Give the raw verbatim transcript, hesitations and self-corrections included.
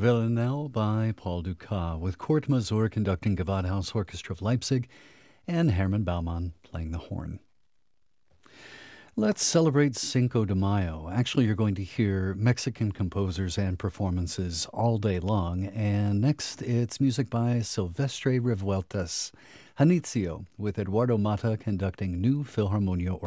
Villanelle by Paul Dukas, with Kurt Masur conducting Gewandhaus Orchestra of Leipzig and Hermann Baumann playing the horn. Let's celebrate Cinco de Mayo. Actually, you're going to hear Mexican composers and performances all day long. And next, it's music by Silvestre Revueltas, Janitzio, with Eduardo Mata conducting New Philharmonia